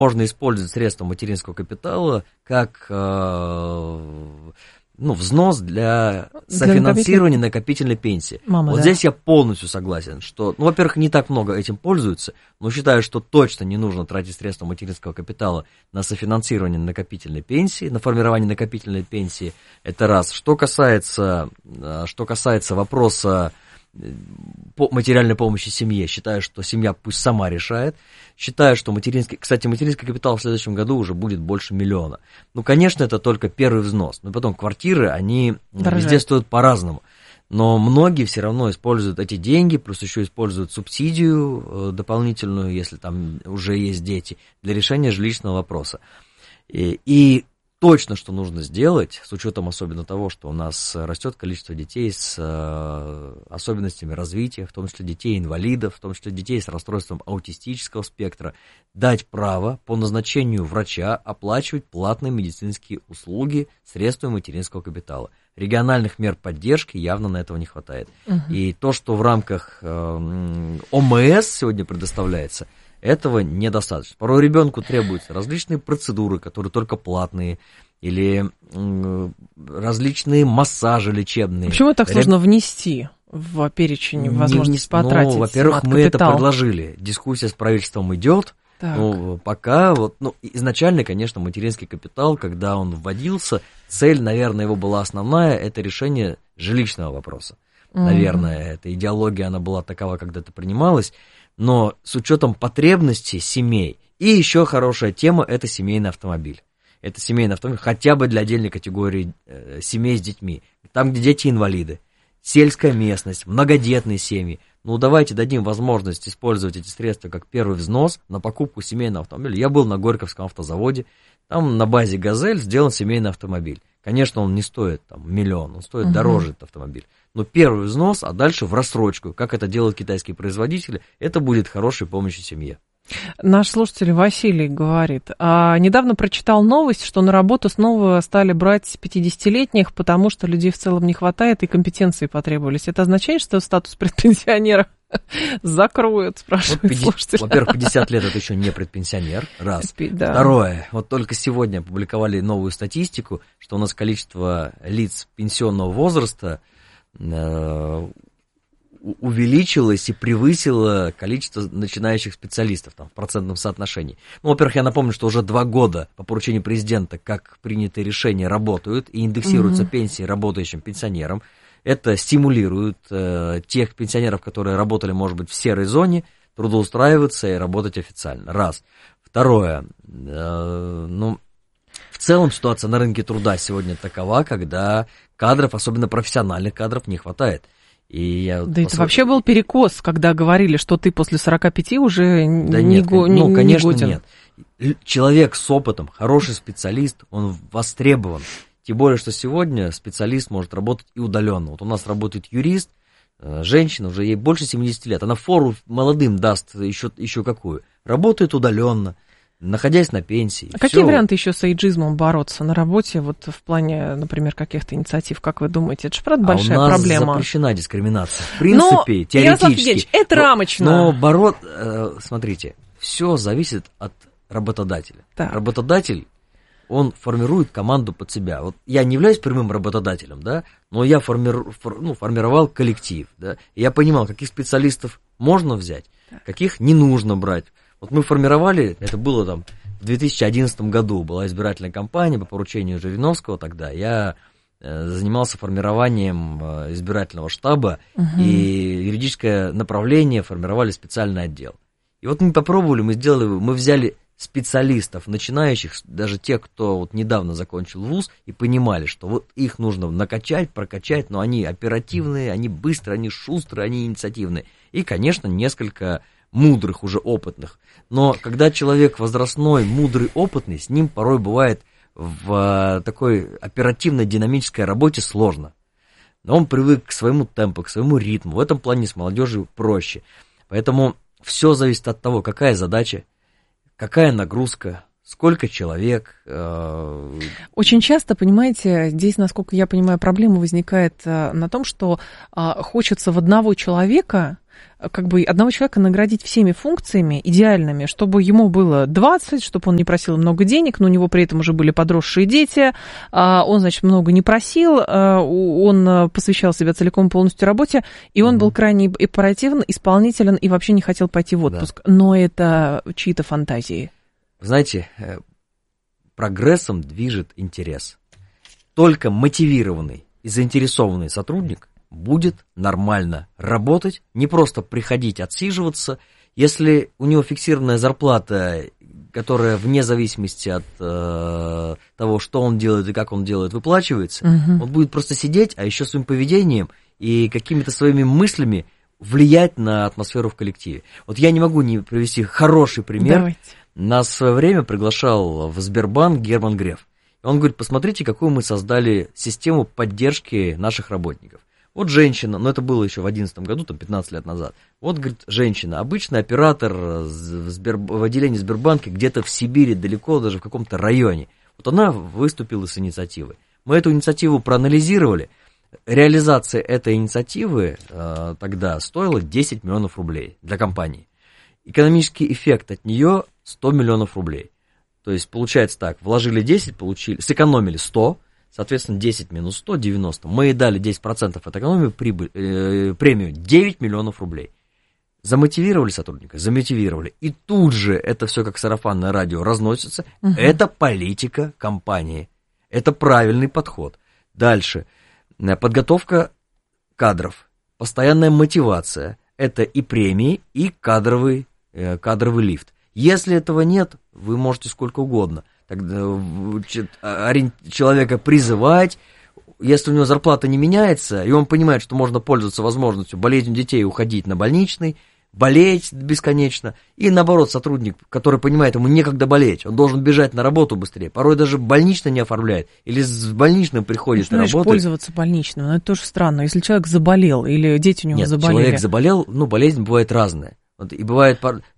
можно использовать средства материнского капитала как взнос для софинансирования накопительной пенсии. Здесь я полностью согласен, что, во-первых, не так много этим пользуются, но считаю, что точно не нужно тратить средства материнского капитала на софинансирование накопительной пенсии, на формирование накопительной пенсии. Это раз. Что касается вопроса материальной помощи семье, считаю, что семья пусть сама решает. Считаю, что материнский капитал в следующем году уже будет больше 1 миллиона. Конечно, это только первый взнос. Но потом квартиры, они везде стоят по-разному. Но многие все равно используют эти деньги, плюс еще используют субсидию дополнительную, если там уже есть дети, для решения жилищного вопроса. И точно, что нужно сделать, с учетом особенно того, что у нас растет количество детей с особенностями развития, в том числе детей-инвалидов, в том числе детей с расстройством аутистического спектра, дать право по назначению врача оплачивать платные медицинские услуги средствами материнского капитала. Региональных мер поддержки явно на этого не хватает. И то, что в рамках ОМС сегодня предоставляется, этого недостаточно. Порой ребенку требуются различные процедуры, которые только платные, или различные массажи лечебные. Почему так сложно внести в перечень возможности потратить? Во-первых, мы это предложили. Дискуссия с правительством идет. Пока изначально, конечно, материнский капитал, когда он вводился, цель, наверное, его была основная, это решение жилищного вопроса. Наверное, эта идеология, она была такова, когда это принималось. Но с учетом потребностей семей. И еще хорошая тема – это семейный автомобиль. Это семейный автомобиль хотя бы для отдельной категории семей с детьми. Там, где дети-инвалиды, сельская местность, многодетные семьи. Давайте дадим возможность использовать эти средства как первый взнос на покупку семейного автомобиля. Я был на Горьковском автозаводе, там на базе «Газель» сделан семейный автомобиль. Конечно, он не стоит 1 миллион, он стоит дороже, этот автомобиль. Но первый взнос, а дальше в рассрочку, как это делают китайские производители, это будет хорошей помощью семье. Наш слушатель Василий говорит, недавно прочитал новость, что на работу снова стали брать 50-летних, потому что людей в целом не хватает и компетенции потребовались. Это означает, что статус предпенсионера закроют, спрашивает слушатель? Во-первых, 50 лет это еще не предпенсионер, раз. Да. Второе, только сегодня опубликовали новую статистику, что у нас количество лиц пенсионного возраста увеличилось и превысило количество начинающих специалистов в процентном соотношении. Во-первых, я напомню, что уже 2 года по поручению президента, как принятые решения, работают и индексируются пенсии работающим пенсионерам. Это стимулирует тех пенсионеров, которые работали, может быть, в серой зоне, трудоустраиваться и работать официально. Раз. Второе. В целом ситуация на рынке труда сегодня такова, когда кадров, особенно профессиональных кадров, не хватает. Это вообще был перекос, когда говорили, что ты после 45 уже конечно, годен. Нет. Человек с опытом, хороший специалист, он востребован. Тем более, что сегодня специалист может работать и удаленно. У нас работает юрист, женщина, уже ей больше 70 лет, она фору молодым даст еще какую. Работает удаленно, находясь на пенсии. А какие варианты еще с эйджизмом бороться на работе, в плане, например, каких-то инициатив, как вы думаете? Это же, правда, большая проблема. У нас запрещена дискриминация. В принципе, теоретически. Ярослав Евгеньевич, это рамочно. Но смотрите, все зависит от работодателя. Так. Работодатель, он формирует команду под себя. Я не являюсь прямым работодателем, да, но я формировал коллектив, да, и я понимал, каких специалистов можно взять, каких не нужно брать. Мы формировали, это было в 2011 году, была избирательная кампания по поручению Жириновского тогда, я занимался формированием избирательного штаба, и юридическое направление формировали специальный отдел. И мы попробовали, мы взяли специалистов, начинающих, даже тех, кто недавно закончил вуз, и понимали, что их нужно накачать, прокачать, но они оперативные, они быстрые, они шустрые, они инициативные. И, конечно, несколько мудрых, уже опытных. Но когда человек возрастной, мудрый, опытный, с ним порой бывает в такой оперативно-динамической работе сложно. Но он привык к своему темпу, к своему ритму. В этом плане с молодежью проще. Поэтому все зависит от того, какая задача, какая нагрузка, сколько человек. Очень часто, понимаете, здесь, насколько я понимаю, проблема возникает на том, что хочется в одного человека наградить всеми функциями идеальными, чтобы ему было 20, чтобы он не просил много денег, но у него при этом уже были подросшие дети, он, значит, много не просил, он посвящал себя целиком полностью работе, и он был крайне оперативен, исполнителен и вообще не хотел пойти в отпуск. Да. Но это чьи-то фантазии. Знаете, прогрессом движет интерес. Только мотивированный и заинтересованный сотрудник будет нормально работать, не просто приходить отсиживаться. Если у него фиксированная зарплата, которая вне зависимости от того, что он делает и как он делает, выплачивается, он будет просто сидеть, а еще своим поведением и какими-то своими мыслями влиять на атмосферу в коллективе. Вот я не могу не привести хороший пример. Давайте. Нас в свое время приглашал в Сбербанк Герман Греф. Он говорит, посмотрите, какую мы создали систему поддержки наших работников. Вот женщина, но это было еще в 2011 году, там 15 лет назад. Вот, говорит, женщина, обычный оператор в отделении Сбербанка где-то в Сибири, далеко, даже в каком-то районе. Вот она выступила с инициативой. Мы эту инициативу проанализировали. Реализация этой инициативы тогда стоила 10 миллионов рублей для компании. Экономический эффект от нее 100 миллионов рублей. То есть получается так, вложили 10, сэкономили 100, соответственно 10 минус 100, 90. Мы ей дали 10% от экономии, премию 9 миллионов рублей. Замотивировали сотрудника? Замотивировали. И тут же это все как сарафанное радио разносится. Это политика компании. Это правильный подход. Дальше. Подготовка кадров. Постоянная мотивация. Это и премии, и кадровый лифт. Если этого нет, вы можете сколько угодно тогда человека призывать. Если у него зарплата не меняется, и он понимает, что можно пользоваться возможностью болезнью детей уходить на больничный, болеть бесконечно, и наоборот, сотрудник, который понимает, ему некогда болеть, он должен бежать на работу быстрее, порой даже больничный не оформляет, или с больничным приходит на работу. Пользоваться больничным, но это тоже странно, если человек заболел, или дети у него заболели. Человек заболел, болезнь бывает разная, и бывает...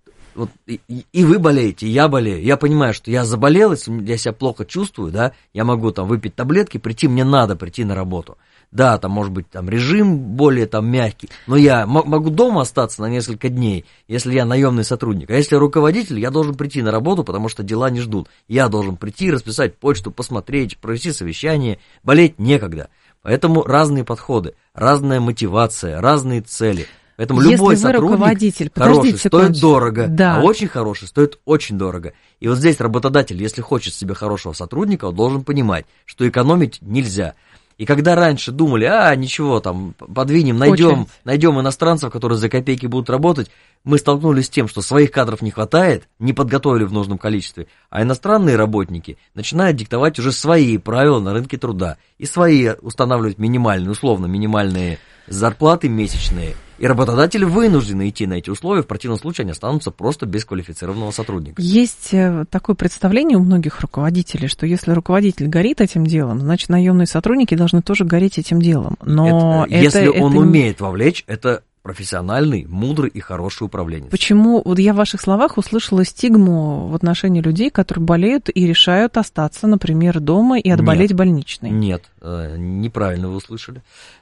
И вы болеете, и я болею. Я понимаю, что я заболел, если я себя плохо чувствую, да, я могу там выпить таблетки, мне надо прийти на работу. Да, там может быть там режим более там мягкий, но я могу дома остаться на несколько дней, если я наемный сотрудник. А если я руководитель, я должен прийти на работу, потому что дела не ждут. Я должен прийти, расписать почту, посмотреть, провести совещание. Болеть некогда. Поэтому разные подходы, разная мотивация, разные цели. Поэтому любой сотрудник хороший стоит дорого, да. А очень хороший стоит очень дорого. И вот здесь работодатель, если хочет себе хорошего сотрудника, он должен понимать, что экономить нельзя. И когда раньше думали, ничего, там, подвинем, найдем иностранцев, которые за копейки будут работать, мы столкнулись с тем, что своих кадров не хватает, не подготовили в нужном количестве, а иностранные работники начинают диктовать уже свои правила на рынке труда и свои устанавливать условно минимальные зарплаты месячные. И работодатели вынуждены идти на эти условия, в противном случае они останутся просто без квалифицированного сотрудника. Есть такое представление у многих руководителей, что если руководитель горит этим делом, значит, наемные сотрудники должны тоже гореть этим делом. Но если он умеет вовлечь, это профессиональный, мудрый и хороший управленец. Почему? Вот я в ваших словах услышала стигму в отношении людей, которые болеют и решают остаться, например, дома и отболеть больничный. Нет, неправильно вы услышали.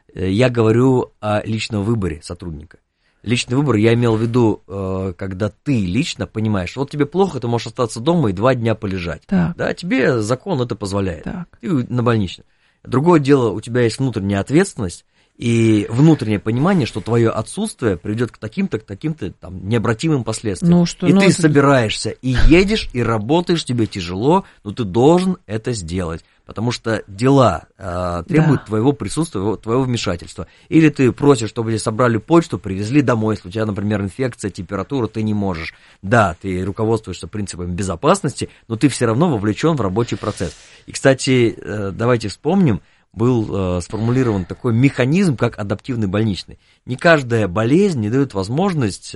Я говорю о личном выборе сотрудника. Личный выбор я имел в виду, когда ты лично понимаешь, вот тебе плохо, ты можешь остаться дома и 2 дня полежать. Так. Да, тебе закон это позволяет. Так. Ты на больничном. Другое дело, у тебя есть внутренняя ответственность и внутреннее понимание, что твое отсутствие приведет к таким-то там необратимым последствиям. Ты собираешься и едешь, и работаешь, тебе тяжело, но ты должен это сделать. Потому что дела требуют твоего присутствия, твоего вмешательства. Или ты просишь, чтобы тебе собрали почту, привезли домой, если у тебя, например, инфекция, температура, ты не можешь. Да, ты руководствуешься принципами безопасности, но ты все равно вовлечен в рабочий процесс. И, кстати, давайте вспомним, был сформулирован такой механизм, как адаптивный больничный. Не каждая болезнь не дает возможность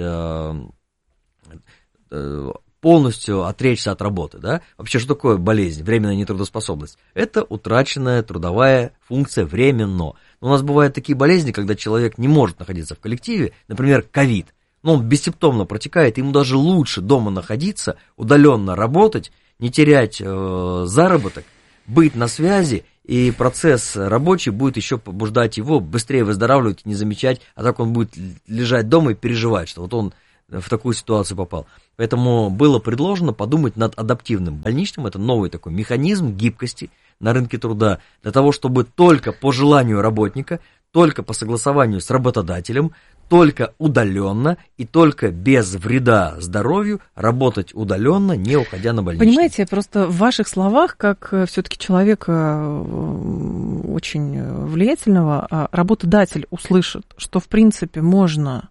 полностью отречься от работы, да? Вообще, что такое болезнь, временная нетрудоспособность? Это утраченная трудовая функция временно. Но у нас бывают такие болезни, когда человек не может находиться в коллективе, например, ковид. Но он бессимптомно протекает, ему даже лучше дома находиться, удаленно работать, не терять заработок, быть на связи, и процесс рабочий будет еще побуждать его быстрее выздоравливать, не замечать, а так он будет лежать дома и переживать, что вот он в такую ситуацию попал. Поэтому было предложено подумать над адаптивным больничным, это новый такой механизм гибкости на рынке труда, для того, чтобы только по желанию работника, только по согласованию с работодателем, только удаленно и только без вреда здоровью работать удаленно, не уходя на больничный. Понимаете, просто в ваших словах, как все-таки человека очень влиятельного, работодатель услышит, что в принципе можно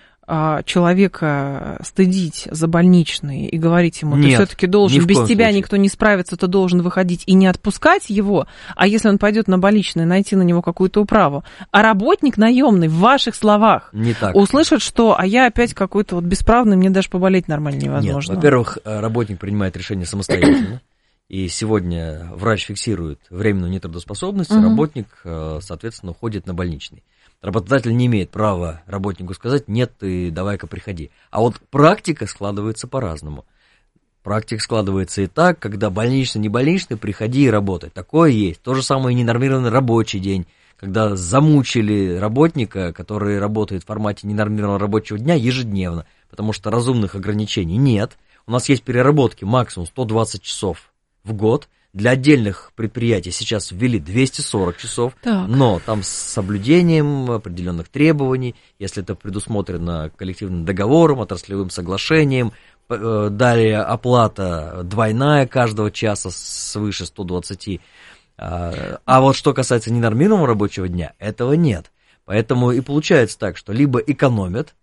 человека стыдить за больничный и говорить ему, ты все-таки должен, без тебя случае. Никто не справится, ты должен выходить и не отпускать его, а если он пойдет на больничный, найти на него какую-то управу. А работник наемный в ваших словах услышит, что я опять какой-то вот бесправный, мне даже поболеть нормально невозможно. Нет, во-первых, работник принимает решение самостоятельно, и сегодня врач фиксирует временную нетрудоспособность, работник, соответственно, уходит на больничный. Работодатель не имеет права работнику сказать, нет, ты давай-ка приходи. А вот практика складывается по-разному. Практика складывается и так, когда больничный, не больничный, приходи и работай. Такое есть. То же самое и ненормированный рабочий день, когда замучили работника, который работает в формате ненормированного рабочего дня ежедневно, потому что разумных ограничений нет. У нас есть переработки максимум 120 часов в год. Для отдельных предприятий сейчас ввели 240 часов, но там с соблюдением определенных требований, если это предусмотрено коллективным договором, отраслевым соглашением, далее оплата двойная каждого часа свыше 120. А вот что касается ненормированного рабочего дня, этого нет. Поэтому и получается так, что либо экономят,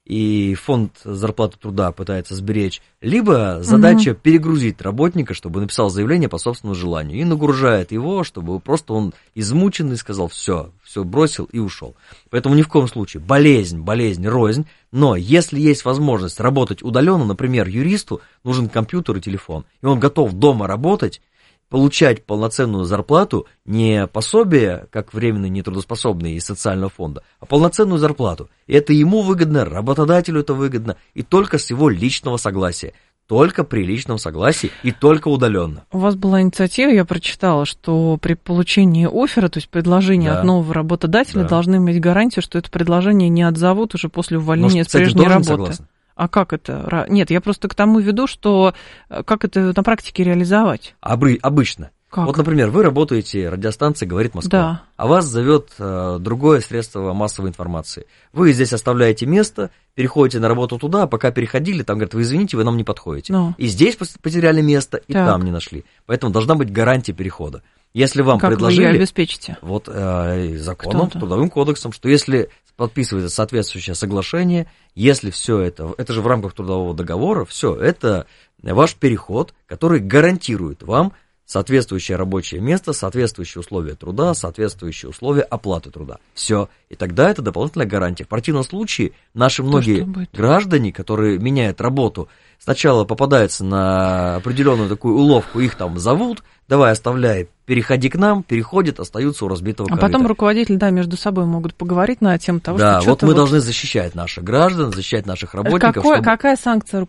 и фонд зарплаты труда пытается сберечь, либо задача перегрузить работника, чтобы написал заявление по собственному желанию, и нагружает его, чтобы просто он измученный сказал, все бросил и ушел. Поэтому ни в коем случае болезнь рознь, но если есть возможность работать удаленно, например, юристу нужен компьютер и телефон, и он готов дома работать, получать полноценную зарплату, не пособие, как временно нетрудоспособные из социального фонда, а полноценную зарплату. И это ему выгодно, работодателю это выгодно, и только с его личного согласия. Только при личном согласии и только удаленно. У вас была инициатива, я прочитала, что при получении оффера, то есть предложения от нового работодателя, должны иметь гарантию, что это предложение не отзовут уже после увольнения с прежней работы. Согласен. А как это? Нет, я просто к тому веду, что как это на практике реализовать? Обычно. Как? Вот, например, вы работаете, радиостанция «Говорит Москва», а вас зовет другое средство массовой информации. Вы здесь оставляете место, переходите на работу туда, а пока переходили, там говорят, вы извините, вы нам не подходите. И здесь потеряли место, и там не нашли. Поэтому должна быть гарантия перехода. Если вам предложили... Как вы ее обеспечите? Вот законом, Трудовым кодексом, что если подписывается соответствующее соглашение, если все это же в рамках трудового договора, все это ваш переход, который гарантирует вам соответствующее рабочее место, соответствующие условия труда, соответствующие условия оплаты труда. Все. И тогда это дополнительная гарантия. В противном случае наши многие граждане, которые меняют работу, сначала попадаются на определенную такую уловку, их там зовут, давай оставляй, переходи к нам, переходят, остаются у разбитого корыта. А потом руководители, между собой могут поговорить на тему того, что вот мы должны защищать наших граждан, защищать наших работников. Какая санкция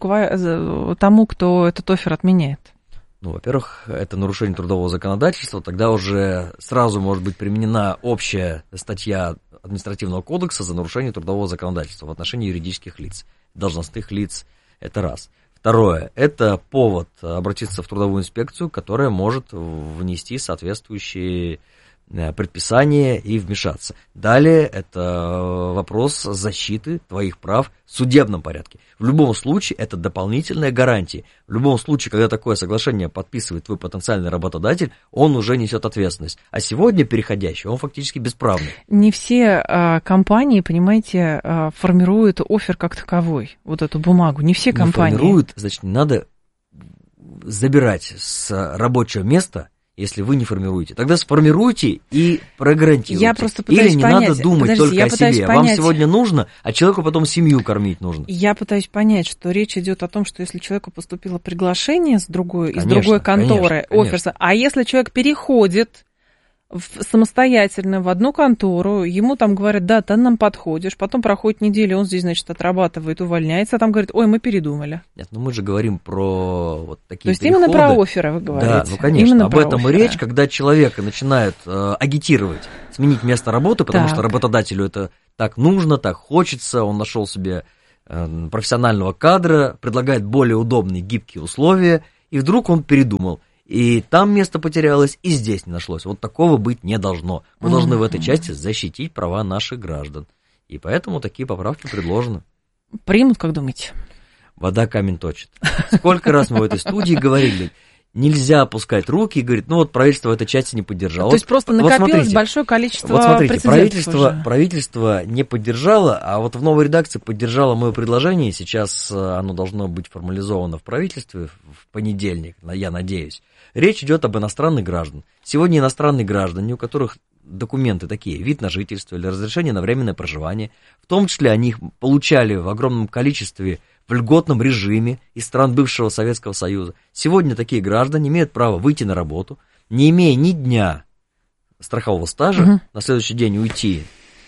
тому, кто этот оффер отменяет? Во-первых, это нарушение трудового законодательства, тогда уже сразу может быть применена общая статья административного кодекса за нарушение трудового законодательства в отношении юридических лиц, должностных лиц, это раз. Второе, это повод обратиться в трудовую инспекцию, которая может внести соответствующие предписания и вмешаться. Далее это вопрос защиты твоих прав в судебном порядке. В любом случае это дополнительная гарантия. В любом случае, когда такое соглашение подписывает твой потенциальный работодатель, он уже несет ответственность. А сегодня переходящий, он фактически бесправный. Не все компании, понимаете, формируют оффер как таковой, вот эту бумагу. Не все компании. Формируют, значит, не надо забирать с рабочего места, если вы не формируете. Тогда сформируйте и прогарантируйте. Я просто пытаюсь Или не понять. Надо думать только о себе. Вам сегодня нужно, а человеку потом семью кормить нужно. Я пытаюсь понять, что речь идет о том, что если человеку поступило приглашение из другой конторы, офферса, а если человек переходит самостоятельно в одну контору, ему там говорят, да, ты нам подходишь, потом проходит неделя, он здесь, значит, отрабатывает, увольняется, а там говорит, ой, мы передумали. Нет, ну мы же говорим про вот такие То есть переходы. именно про офферы вы говорите? Да, ну конечно, именно об этом и речь, когда человека начинают агитировать, сменить место работы, потому что работодателю это так нужно, так хочется, он нашел себе профессионального кадра, предлагает более удобные, гибкие условия, и вдруг он передумал. И там место потерялось, и здесь не нашлось. Вот такого быть не должно. Мы должны в этой части защитить права наших граждан. И поэтому такие поправки предложены. Примут, как думаете? Вода камень точит. Сколько раз мы в этой студии говорили, нельзя опускать руки и говорить, ну вот правительство в этой части не поддержало. То есть просто накопилось большое количество прецедентов. Правительство не поддержало, а вот в новой редакции поддержало мое предложение. Сейчас оно должно быть формализовано в правительстве в понедельник, я надеюсь. Речь идет об иностранных гражданах. Сегодня иностранные граждане, у которых документы такие, вид на жительство или разрешение на временное проживание, в том числе они их получали в огромном количестве в льготном режиме из стран бывшего Советского Союза. Сегодня такие граждане имеют право выйти на работу, не имея ни дня страхового стажа, на следующий день уйти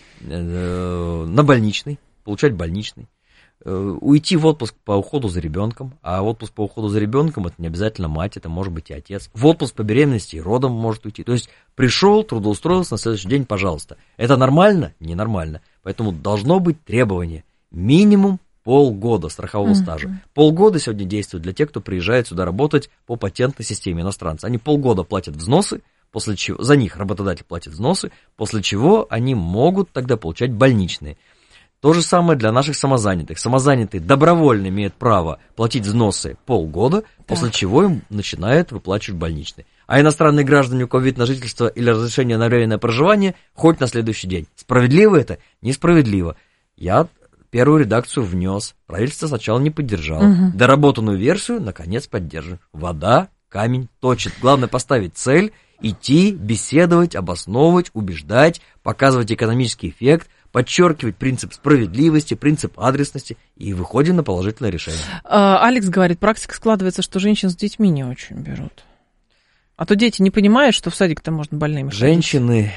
на больничный, получать больничный, уйти в отпуск по уходу за ребенком, а отпуск по уходу за ребенком это не обязательно мать, это может быть и отец. В отпуск по беременности и родам может уйти. То есть пришел, трудоустроился, на следующий день, пожалуйста. Это нормально? Ненормально. Поэтому должно быть требование минимум полгода страхового стажа. Полгода сегодня действует для тех, кто приезжает сюда работать по патентной системе иностранца. Они полгода платят взносы, после чего за них работодатель платит взносы, после чего они могут тогда получать больничные. То же самое для наших самозанятых. Самозанятые добровольно имеют право платить взносы полгода, после чего им начинают выплачивать больничные. А иностранные граждане, у кого вид на жительство или разрешение на временное проживание, хоть на следующий день. Справедливо это? Несправедливо. Я первую редакцию внес, правительство сначала не поддержало. Доработанную версию, наконец, поддерживаю. Вода камень точит. Главное поставить цель, идти, беседовать, обосновывать, убеждать, показывать экономический эффект, подчеркивать принцип справедливости, принцип адресности, и выходим на положительное решение. Алекс говорит, практика складывается, что женщин с детьми не очень берут. А то дети не понимают, что в садик-то можно больными ходить. Женщины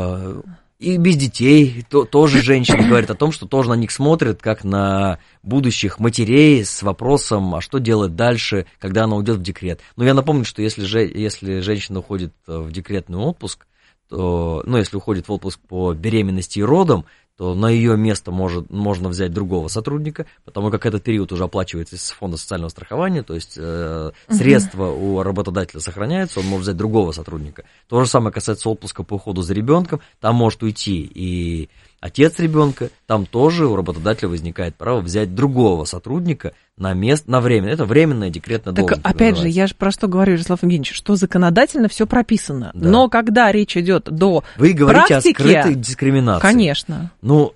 и без детей, тоже женщины говорят о том, что тоже на них смотрят, как на будущих матерей с вопросом, а что делать дальше, когда она уйдет в декрет. Но я напомню, что если женщина уходит в декретный отпуск, то, если уходит в отпуск по беременности и родам, то на ее место можно взять другого сотрудника, потому как этот период уже оплачивается из фонда социального страхования, то есть средства у работодателя сохраняются, он может взять другого сотрудника. То же самое касается отпуска по уходу за ребенком, там может уйти и отец ребенка, там тоже у работодателя возникает право взять другого сотрудника на время. Это временная декретная должность. Так, опять же, я же про что говорю, Ярослав Евгеньевич, что законодательно все прописано. Да. Но когда речь идет до Вы говорите практики, о скрытой дискриминации. Конечно.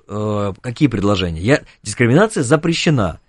Какие предложения? Дискриминация запрещена.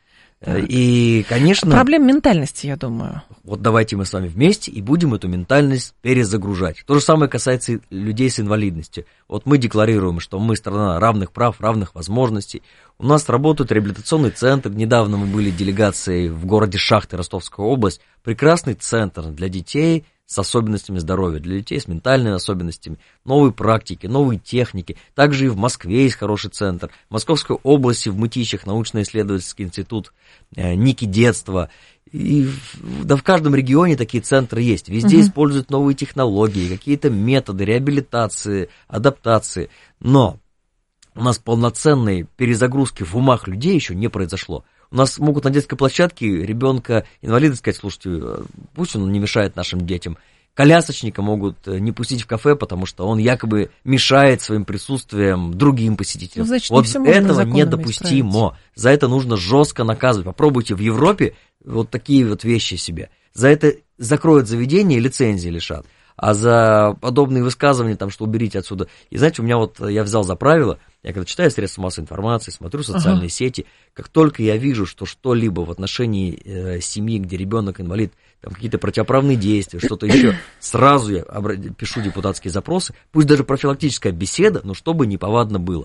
И, конечно... Проблема ментальности, я думаю. Вот давайте мы с вами вместе и будем эту ментальность перезагружать. То же самое касается людей с инвалидностью. Вот мы декларируем, что мы страна равных прав, равных возможностей. У нас работает реабилитационный центр. Недавно мы были делегацией в городе Шахты, Ростовская область. Прекрасный центр для детей с особенностями здоровья, для детей с ментальными особенностями, новые практики, новые техники. Также и в Москве есть хороший центр. В Московской области, в Мытищах, научно-исследовательский институт Ники детства. И в каждом регионе такие центры есть. Везде используют новые технологии, какие-то методы реабилитации, адаптации. Но у нас полноценной перезагрузки в умах людей еще не произошло. У нас могут на детской площадке ребенка-инвалида сказать, слушайте, пусть он не мешает нашим детям. Колясочника могут не пустить в кафе, потому что он якобы мешает своим присутствием другим посетителям. Значит, вот этого недопустимо. Исправить. За это нужно жестко наказывать. Попробуйте в Европе вот такие вот вещи себе. За это закроют заведение, лицензии лишат. А за подобные высказывания, что уберите отсюда. И знаете, я взял за правило, я когда читаю средства массовой информации, смотрю социальные сети, как только я вижу, что что-либо в отношении семьи, где ребенок инвалид, какие-то противоправные действия, что-то еще, сразу я пишу депутатские запросы, пусть даже профилактическая беседа, но чтобы неповадно было.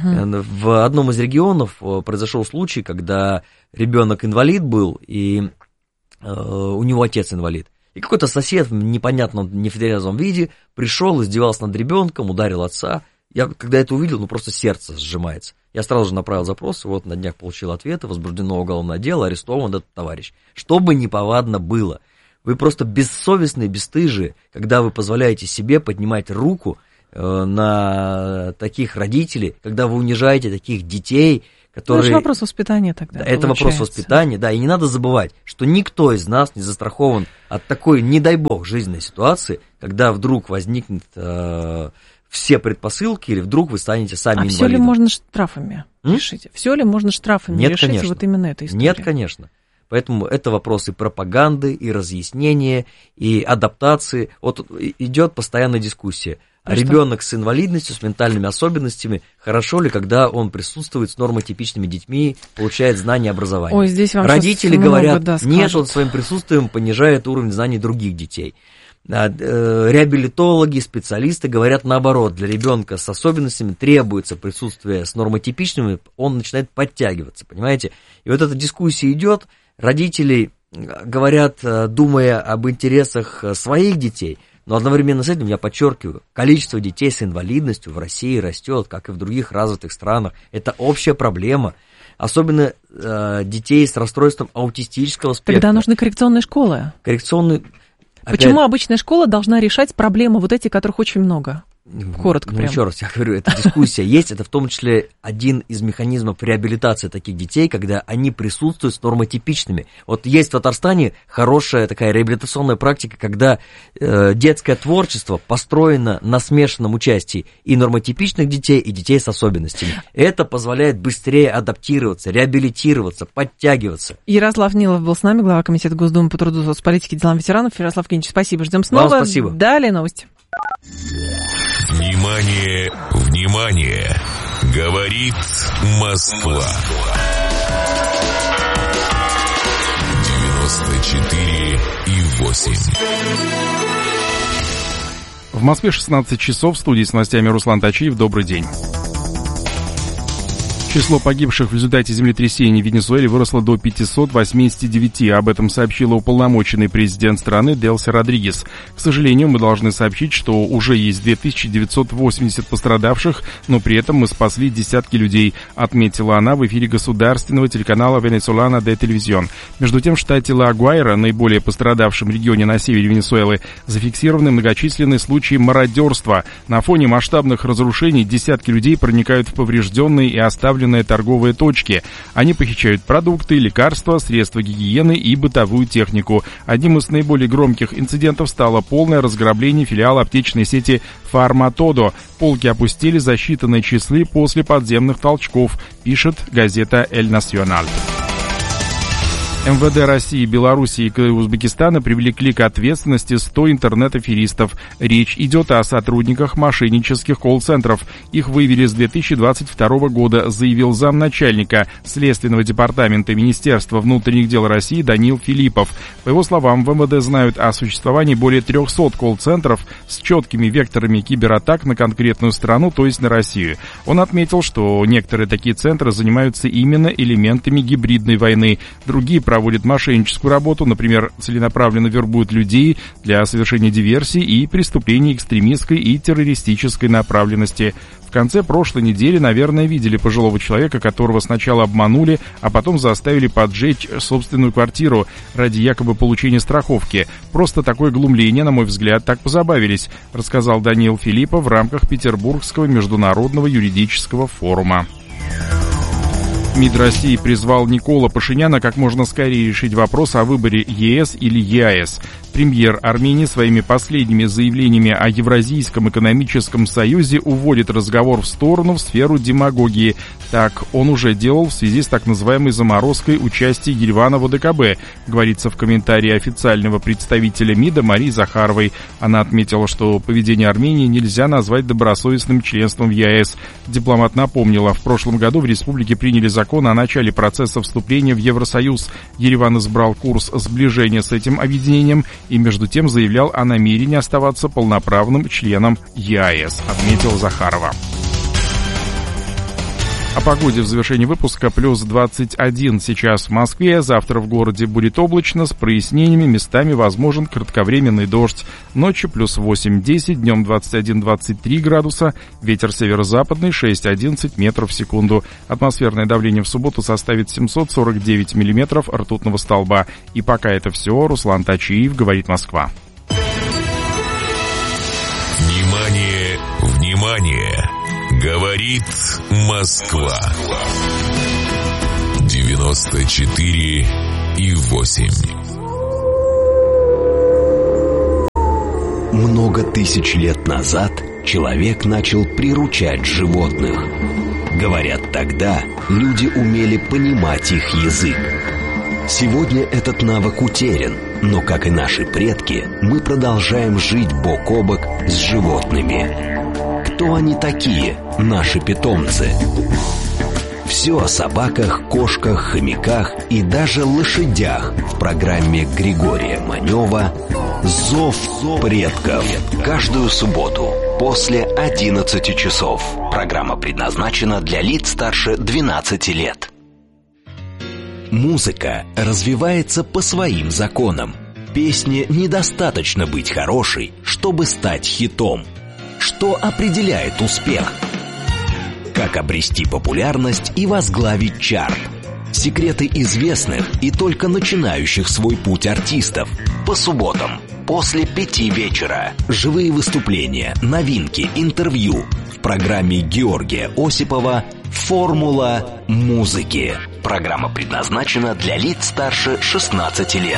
В одном из регионов произошел случай, когда ребенок инвалид был, и у него отец инвалид. И какой-то сосед в непонятном, нетрезвом виде пришел, издевался над ребенком, ударил отца. Я, когда это увидел, просто сердце сжимается. Я сразу же направил запрос, и вот на днях получил ответы, возбуждено уголовное дело, арестован этот товарищ. Что бы неповадно было. Вы просто бессовестные, бесстыжие, когда вы позволяете себе поднимать руку на таких родителей, когда вы унижаете таких детей, которые... Это же вопрос воспитания тогда. Да, это вопрос воспитания, да, и не надо забывать, что никто из нас не застрахован от такой, не дай бог, жизненной ситуации, когда вдруг возникнет все предпосылки, или вдруг вы станете сами инвалидом. А все ли можно штрафами решить? Все ли можно штрафами решить? Конечно. Вот именно эта история? Нет, конечно. Поэтому это вопросы пропаганды, и разъяснения, и адаптации. Вот идет постоянная дискуссия. Ребенок с инвалидностью, с ментальными особенностями, хорошо ли, когда он присутствует с нормотипичными детьми, получает знания и образование? Ой, здесь вам родители говорят, нет, он своим присутствием понижает уровень знаний других детей. Реабилитологи, специалисты говорят наоборот, для ребенка с особенностями требуется присутствие с нормотипичными, он начинает подтягиваться, понимаете? И вот эта дискуссия идет, родители говорят, думая об интересах своих детей, но одновременно с этим, я подчеркиваю, количество детей с инвалидностью в России растет, как и в других развитых странах. Это общая проблема. Особенно детей с расстройством аутистического спектра. Тогда нужны коррекционные школы. Почему обычная школа должна решать проблемы вот эти, которых очень много? Коротко прям. Еще раз, я говорю, эта дискуссия есть, это в том числе один из механизмов реабилитации таких детей, когда они присутствуют с нормотипичными. Вот есть в Татарстане хорошая такая реабилитационная практика, когда детское творчество построено на смешанном участии и нормотипичных детей, и детей с особенностями. Это позволяет быстрее адаптироваться, реабилитироваться, подтягиваться. Ярослав Нилов был с нами, глава комитета Госдумы по труду, соцполитике и делам ветеранов. Ярослав Евгеньевич, спасибо, ждем снова. Вам спасибо. Далее новости. Внимание, внимание! Говорит Москва. 94,8. В Москве 16 часов. В студии с новостями Руслан Тачиев. Добрый день. Число погибших в результате землетрясения в Венесуэле выросло до 589. Об этом сообщила уполномоченный президент страны Делси Родригес. К сожалению, мы должны сообщить, что уже есть 2980 пострадавших, но при этом мы спасли десятки людей, отметила она в эфире государственного телеканала Venezolana de Televisión. Между тем, в штате Ла-Гуайра, наиболее пострадавшем регионе на севере Венесуэлы, зафиксированы многочисленные случаи мародерства. На фоне масштабных разрушений десятки людей проникают в поврежденные и оставленные торговые точки. Они похищают продукты, лекарства, средства гигиены и бытовую технику. Одним из наиболее громких инцидентов стало полное разграбление филиала аптечной сети «Фарматодо». Полки опустили за считанные часы после подземных толчков, пишет газета «Эль Националь». МВД России, Белоруссии и Узбекистана привлекли к ответственности 100 интернет-аферистов. Речь идет о сотрудниках мошеннических колл-центров. Их вывели с 2022 года, заявил замначальника Следственного департамента Министерства внутренних дел России Даниил Филиппов. По его словам, в МВД знают о существовании более 300 колл-центров с четкими векторами кибератак на конкретную страну, то есть на Россию. Он отметил, что некоторые такие центры занимаются именно элементами гибридной войны. Другие проводят мошенническую работу, например, целенаправленно вербуют людей для совершения диверсий и преступлений экстремистской и террористической направленности. В конце прошлой недели, наверное, видели пожилого человека, которого сначала обманули, а потом заставили поджечь собственную квартиру ради якобы получения страховки. Просто такое глумление, на мой взгляд, так позабавились, рассказал Даниил Филиппов в рамках Петербургского международного юридического форума. МИД России призвал Никола Пашиняна как можно скорее решить вопрос о выборе ЕС или ЕАЭС. Премьер Армении своими последними заявлениями о Евразийском экономическом союзе уводит разговор в сторону в сферу демагогии. Так он уже делал в связи с так называемой заморозкой участия Еревана в ОДКБ, говорится в комментарии официального представителя МИДа Марии Захаровой. Она отметила, что поведение Армении нельзя назвать добросовестным членством в ЕАЭС. Дипломат напомнила, в прошлом году в республике приняли закон о начале процесса вступления в Евросоюз. Ереван избрал курс сближения с этим объединением и между тем заявлял о намерении оставаться полноправным членом ЕАЭС, отметила Захарова. О погоде в завершении выпуска. Плюс 21 сейчас в Москве. Завтра в городе будет облачно с прояснениями. Местами возможен кратковременный дождь. Ночью плюс 8-10, днем 21-23 градуса. Ветер северо-западный 6-11 метров в секунду. Атмосферное давление в субботу составит 749 миллиметров ртутного столба. И пока это все. Руслан Тачиев, говорит Москва. Внимание, внимание! Говорит Москва. 94,8. Много тысяч лет назад человек начал приручать животных. Говорят, тогда люди умели понимать их язык. Сегодня этот навык утерян, но, как и наши предки, мы продолжаем жить бок о бок с животными. Кто они такие, наши питомцы? Все о собаках, кошках, хомяках и даже лошадях в программе Григория Манева «Зов предков». Каждую субботу после 11 часов. Программа предназначена для лиц старше 12 лет. Музыка развивается по своим законам. Песне недостаточно быть хорошей, чтобы стать хитом. Что определяет успех? Как обрести популярность и возглавить чарт? Секреты известных и только начинающих свой путь артистов. По субботам после 5 вечера. Живые выступления, новинки, интервью. В программе Георгия Осипова «Формула музыки». Программа предназначена для лиц старше 16 лет.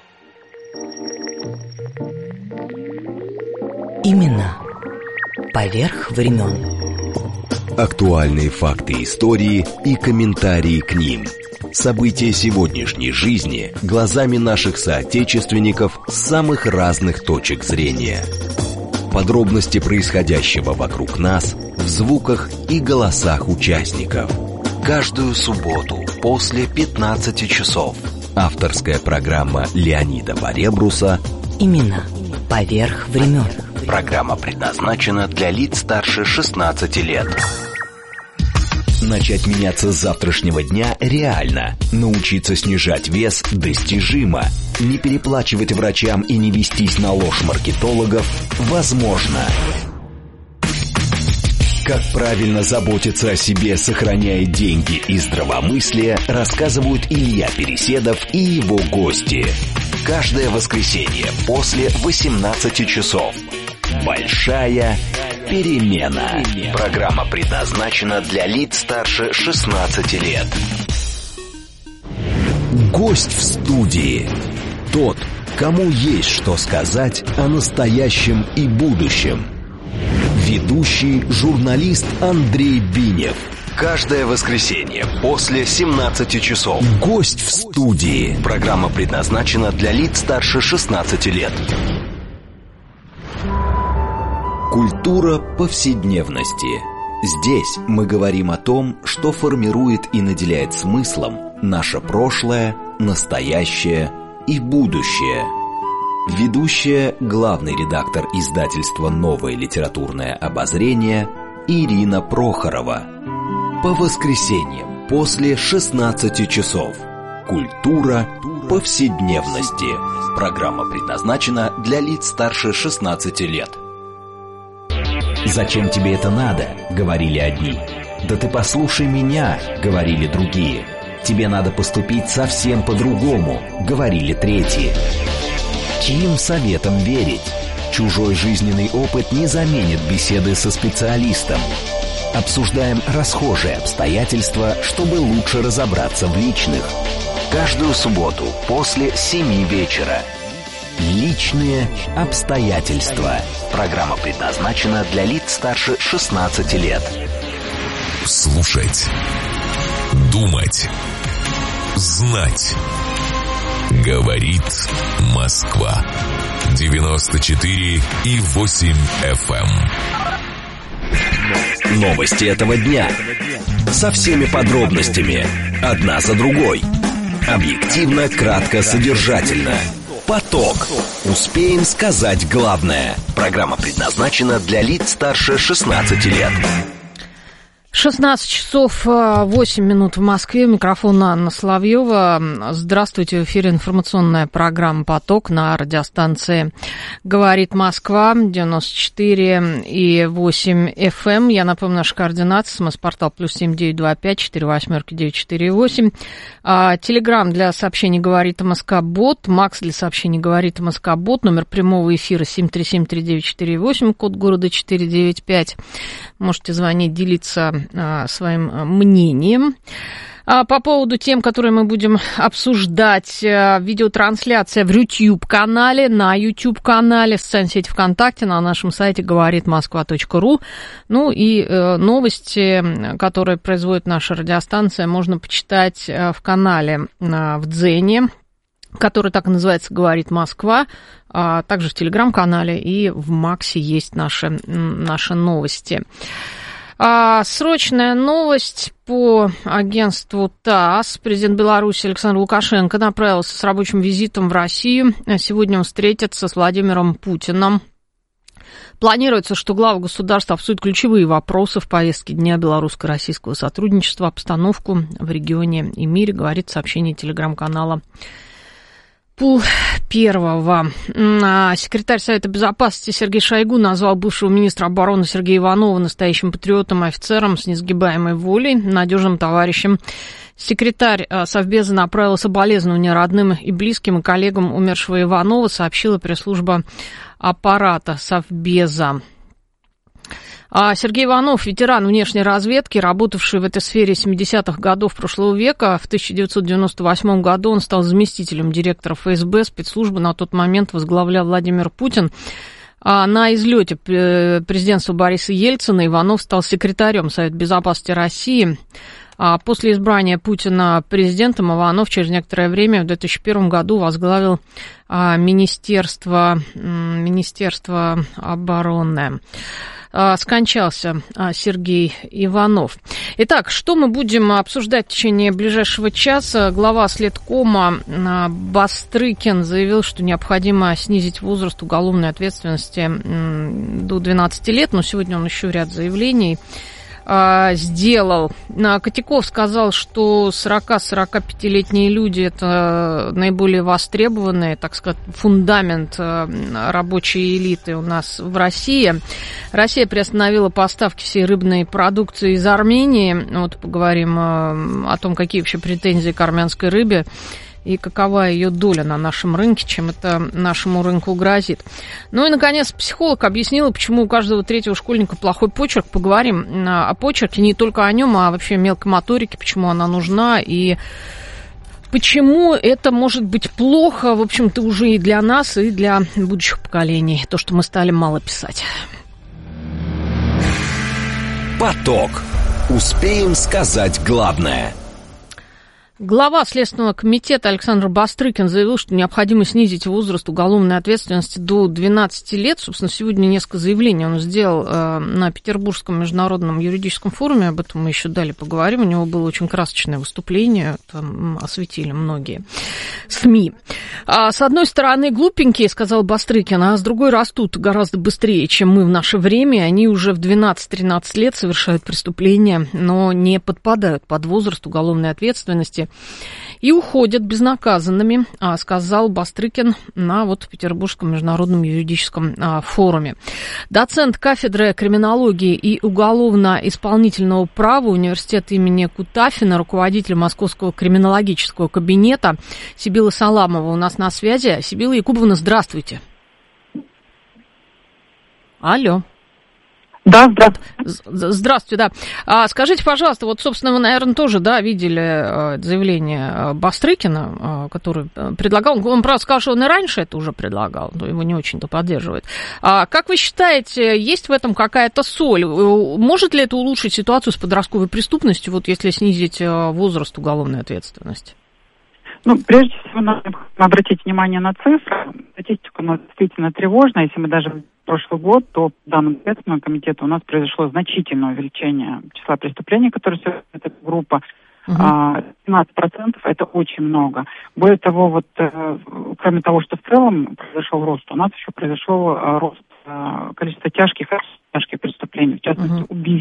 Именно поверх времен. Актуальные факты истории и комментарии к ним. События сегодняшней жизни глазами наших соотечественников с самых разных точек зрения. Подробности происходящего вокруг нас в звуках и голосах участников. Каждую субботу после 15 часов. Авторская программа Леонида Баребруса Именно поверх времен. Программа предназначена для лиц старше 16 лет. Начать меняться с завтрашнего дня реально. Научиться снижать вес достижимо. Не переплачивать врачам и не вестись на ложь маркетологов возможно. Как правильно заботиться о себе, сохраняя деньги и здравомыслие, рассказывают Илья Переседов и его гости. Каждое воскресенье после 18 часов. Большая перемена. Программа предназначена для лиц старше 16 лет. Гость в студии. Тот, кому есть что сказать о настоящем и будущем. Ведущий журналист Андрей Бинев. Каждое воскресенье после 17 часов. Гость в студии. Программа предназначена для лиц старше 16 лет. Культура повседневности. Здесь мы говорим о том, что формирует и наделяет смыслом наше прошлое, настоящее и будущее. Ведущая, главный редактор издательства «Новое литературное обозрение» Ирина Прохорова. По воскресеньям после 16 часов. Культура повседневности. Программа предназначена для лиц старше 16 лет. «Зачем тебе это надо?» — говорили одни. «Да ты послушай меня!» — говорили другие. «Тебе надо поступить совсем по-другому!» — говорили третьи. Чьим советам верить? Чужой жизненный опыт не заменит беседы со специалистом. Обсуждаем расхожие обстоятельства, чтобы лучше разобраться в личных. Каждую субботу после 7 вечера. Личные обстоятельства. Программа предназначена для лиц старше 16 лет. Слушать, думать, знать. Говорит Москва. 94,8 FM. Новости этого дня. Со всеми подробностями. Одна за другой. Объективно, кратко, содержательно. Поток. Успеем сказать главное. Программа предназначена для лиц старше 16 лет. 16 часов 8 минут в Москве. Микрофон Анна Соловьева. Здравствуйте. В эфире информационная программа «Поток» на радиостанции «Говорит Москва», 94,8 FM. Я напомню, наши координаты. СМС-портал +7 925 48 948. Телеграм для сообщений «Говорит МСК-бот». Макс для сообщений «Говорит МСК-бот». Номер прямого эфира 7373948, код города 495. Можете звонить, делиться своим мнением. По поводу тем, которые мы будем обсуждать, видеотрансляция в YouTube-канале, на YouTube-канале, в социальной сети ВКонтакте, на нашем сайте говоритmoskva.ru. Ну и новости, которые производит наша радиостанция, можно почитать в канале в Дзене, который так и называется «Говорит Москва», а также в Телеграм-канале и в Максе есть наши новости. Срочная новость по агентству ТАСС. Президент Беларуси Александр Лукашенко направился с рабочим визитом в Россию. Сегодня он встретится с Владимиром Путиным. Планируется, что главы государств обсудят ключевые вопросы в повестке дня белорусско-российского сотрудничества, обстановку в регионе и мире, говорит сообщение телеграм-канала Пул-Первого. Секретарь Совета Безопасности Сергей Шойгу назвал бывшего министра обороны Сергея Иванова настоящим патриотом и офицером с несгибаемой волей, надежным товарищем. Секретарь Совбеза направила соболезнования родным и близким и коллегам умершего Иванова, сообщила пресс-служба аппарата Совбеза. Сергей Иванов, ветеран внешней разведки, работавший в этой сфере 70-х годов прошлого века. В 1998 году он стал заместителем директора ФСБ, спецслужбы на тот момент возглавлял Владимир Путин. На излете президентства Бориса Ельцина Иванов стал секретарем Совета Безопасности России. После избрания Путина президентом Иванов через некоторое время в 2001 году возглавил Министерство обороны. Скончался Сергей Иванов. Итак, что мы будем обсуждать в течение ближайшего часа? Глава Следкома Бастрыкин заявил, что необходимо снизить возраст уголовной ответственности до 12 лет, но сегодня он еще ряд заявлений сделал. Котяков сказал, что 40-45-летние люди – это наиболее востребованные, так сказать, фундамент рабочей элиты у нас в России. Россия приостановила поставки всей рыбной продукции из Армении. Вот поговорим о том, какие вообще претензии к армянской рыбе и какова ее доля на нашем рынке, чем это нашему рынку грозит. Ну и, наконец, психолог объяснила, почему у каждого третьего школьника плохой почерк. Поговорим о почерке, не только о нем, а вообще мелкой моторике, почему она нужна и почему это может быть плохо, в общем-то, уже и для нас, и для будущих поколений, то, что мы стали мало писать. Поток. Успеем сказать главное. Глава Следственного комитета Александр Бастрыкин заявил, что необходимо снизить возраст уголовной ответственности до 12 лет. Собственно, сегодня несколько заявлений он сделал на Петербургском международном юридическом форуме. Об этом мы еще далее поговорим. У него было очень красочное выступление. Там осветили многие СМИ. С одной стороны, глупенькие, сказал Бастрыкин, а с другой растут гораздо быстрее, чем мы в наше время. Они уже в 12-13 лет совершают преступления, но не подпадают под возраст уголовной ответственности и уходят безнаказанными, сказал Бастрыкин на Петербургском международном юридическом форуме. Доцент кафедры криминологии и уголовно-исполнительного права университета имени Кутафина, руководитель Московского криминологического кабинета Сибила Саламова у нас на связи. Сибила Якубовна, здравствуйте. Алло. Да, здравствуйте. Здравствуйте, да. Скажите, пожалуйста, собственно, вы, наверное, тоже, видели заявление Бастрыкина, который предлагал, он, правда, сказал, что он и раньше это уже предлагал, но его не очень-то поддерживает. Как вы считаете, есть в этом какая-то соль? Может ли это улучшить ситуацию с подростковой преступностью, если снизить возраст уголовной ответственности? Прежде всего, надо обратить внимание на цифры. Статистика действительно тревожная. Если мы даже прошлый год, то по данным Следственного комитета у нас произошло значительное увеличение числа преступлений, которые совершает эта группа. 17% это очень много. Более того, кроме того, что в целом произошел рост, у нас еще произошел рост количества тяжких преступлений, в частности, убийств,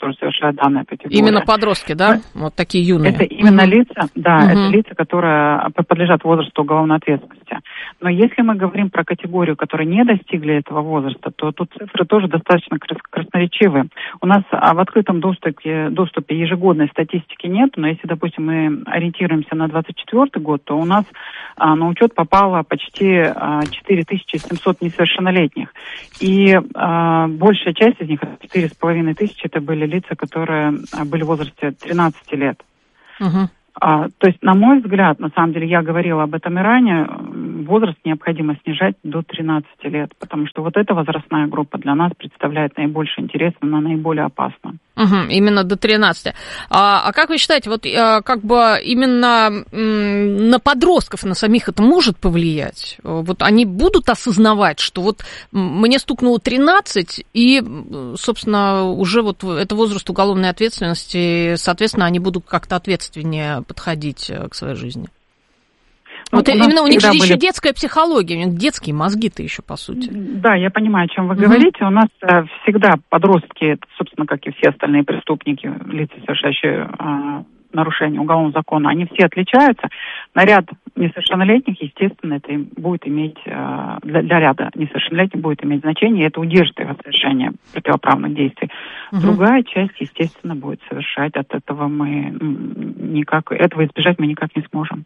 которые совершают данная категория. Именно подростки, да? Вот такие юные. Это именно лица, да, это лица, которые подлежат возрасту уголовной ответственности. Но если мы говорим про категорию, которые не достигли этого возраста, то тут цифры тоже достаточно красноречивые. У нас в открытом доступе ежегодной статистики нет, но если, допустим, мы ориентируемся на 2024 год, то у нас на учет попало почти 4700 несовершеннолетних. И большая часть из них, 4500, это были лица, которые были в возрасте 13 лет. То есть, на мой взгляд, на самом деле, я говорила об этом и ранее, возраст необходимо снижать до 13 лет, потому что вот эта возрастная группа для нас представляет наибольший интерес, она наиболее опасна. Именно до 13. А как вы считаете, вот как бы именно на подростков, на самих это может повлиять? Вот они будут осознавать, что вот мне стукнуло 13, и, собственно, уже вот это возраст уголовной ответственности, соответственно, они будут как-то ответственнее подходить к своей жизни? Вот именно у них же еще детская психология, у них детские мозги-то еще, по сути. Да, я понимаю, о чем вы говорите. У нас всегда подростки, собственно, как и все остальные преступники, лица, совершающие нарушение уголовного закона, они все отличаются. На ряд несовершеннолетних, естественно, это будет иметь, для ряда несовершеннолетних будет иметь значение, и это удержит их от совершения противоправных действий. Другая часть, естественно, будет совершать. От этого этого избежать мы никак не сможем.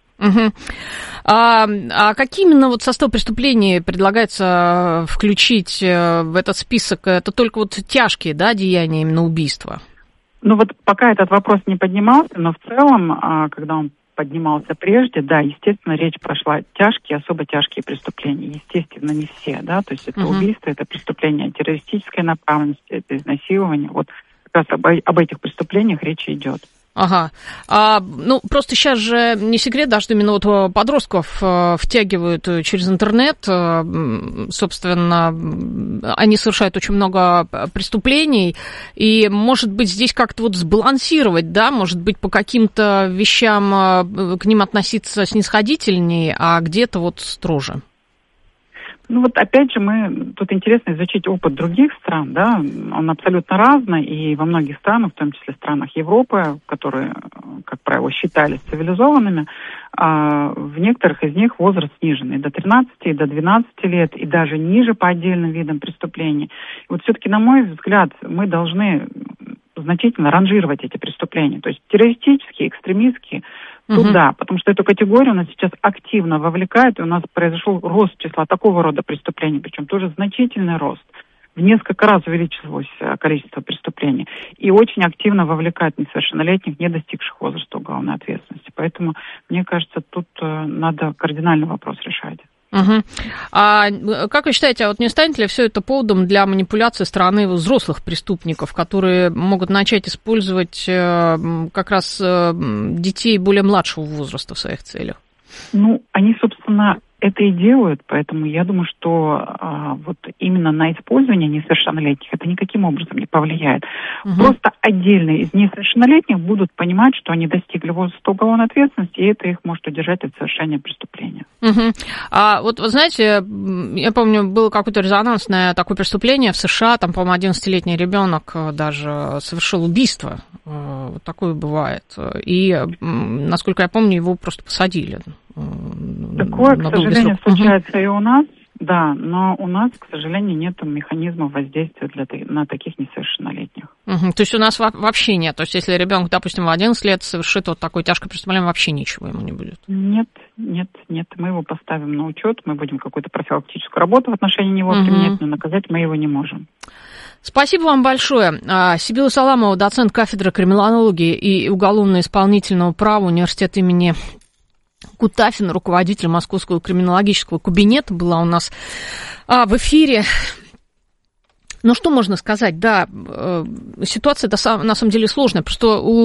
А какие именно вот состав преступлений предлагается включить в этот список? Это только вот тяжкие, да, деяния, именно убийства? Ну вот пока этот вопрос не поднимался, но в целом, когда он поднимался прежде, да, естественно, речь прошла тяжкие, особо тяжкие преступления. Естественно, не все, да, то есть это убийство, это преступление террористической направленности, это изнасилование. Вот как раз об этих преступлениях речь идет. Ага. Ну, просто сейчас же не секрет, да, что именно вот подростков втягивают через интернет. Собственно, они совершают очень много преступлений. И, может быть, здесь как-то вот сбалансировать, да, может быть, по каким-то вещам к ним относиться снисходительнее, а где-то вот строже. Ну вот опять же тут интересно изучить опыт других стран, да, он абсолютно разный, и во многих странах, в том числе странах Европы, которые, как правило, считались цивилизованными, в некоторых из них возраст снижен и до 13, и до 12 лет, и даже ниже по отдельным видам преступлений. И вот все-таки, на мой взгляд, мы должны значительно ранжировать эти преступления, то есть террористические, экстремистские, туда, потому что эту категорию у нас сейчас активно вовлекают, и у нас произошел рост числа такого рода преступлений, причем тоже значительный рост. В несколько раз увеличилось количество преступлений. И очень активно вовлекают несовершеннолетних, не достигших возраста уголовной ответственности. Поэтому, мне кажется, тут надо кардинальный вопрос решать. А как вы считаете, вот не станет ли все это поводом для манипуляции стороны взрослых преступников, которые могут начать использовать как раз детей более младшего возраста в своих целях? Ну, они, собственно, это и делают, поэтому я думаю, что вот именно на использование несовершеннолетних это никаким образом не повлияет. Просто отдельные из несовершеннолетних будут понимать, что они достигли возраста уголовной ответственности, и это их может удержать от совершения преступления. А вот, вы знаете, я помню, было какое-то резонансное такое преступление в США, там, по-моему, 11-летний ребенок даже совершил убийство. Вот такое бывает. И, насколько я помню, его просто посадили. Такое, к сожалению, случается и у нас, да, но у нас, к сожалению, нет механизмов воздействия на таких несовершеннолетних. То есть у нас вообще нет? То есть если ребенок, допустим, в 11 лет совершит вот такое тяжкое преступление, вообще ничего ему не будет? Нет. Мы его поставим на учет, мы будем какую-то профилактическую работу в отношении него применять, но наказать мы его не можем. Спасибо вам большое. Сибила Саламова, доцент кафедры криминологии и уголовно-исполнительного права университета имени Кутафина, руководитель Московского криминологического кабинета, была у нас в эфире. Ну, что можно сказать? Да, ситуация на самом деле сложная. Просто у